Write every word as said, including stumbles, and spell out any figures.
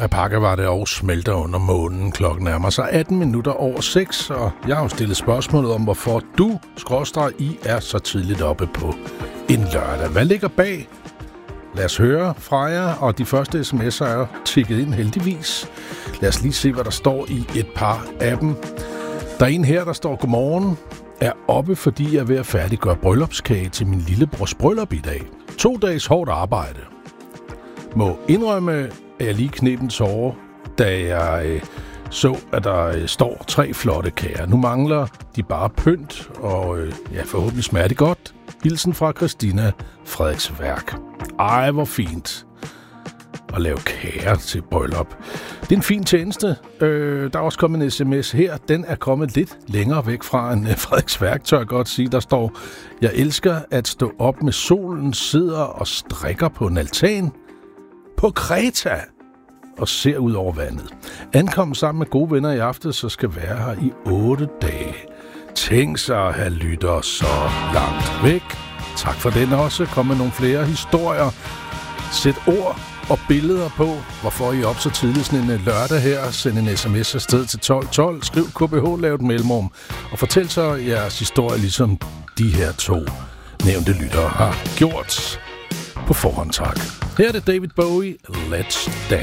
Alpaca var det og smelter under månen. Klokken nærmer sig atten minutter over seks, og jeg har jo stillet spørgsmålet om, hvorfor du, skråstreg, I er så tidligt oppe på en lørdag. Hvad ligger bag? Lad os høre fra jer, og de første sms'er er tikket ind heldigvis. Lad os lige se, hvad der står i et par af dem. Der er en her, der står: godmorgen, er oppe, fordi jeg er ved at færdiggøre bryllupskage til min lillebrors bryllup i dag. To dages hårdt arbejde. Må indrømme, at jeg lige kneb en tåre, da jeg øh, så, at der øh, står tre flotte kager. Nu mangler de bare pynt, og øh, ja, forhåbentlig smager det godt. Hilsen fra Christina Frederiksværk. Ej, hvor fint at lave kager til bryllup. Det er en fin tjeneste. Øh, der er også kommet en sms her. Den er kommet lidt længere væk fra en øh, Frederiksværk, tør jeg godt sige. Der står: jeg elsker at stå op med solen, sidder og strikker på en altan på Kreta og ser ud over vandet. Ankom sammen med gode venner i aften, så skal være her i otte dage. Tænk sig at have lytter så langt væk. Tak for den også. Kom med nogle flere historier. Sæt ord og billeder på, hvorfor I er op så tidligt sådan en lørdag her. Send en sms afsted til tolv tolv. Skriv K B H, lav et mellemrum. Og fortæl så jeres historie, ligesom de her to nævnte lyttere har gjort. På forhånd tak. Her er det David Bowie, Let's Dance.